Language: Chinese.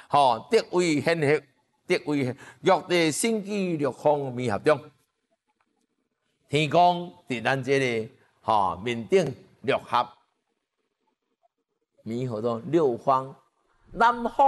得为显赫，得为玉帝星机六方弥合中。天公伫咱这个面顶六合，弥合到六方，南方。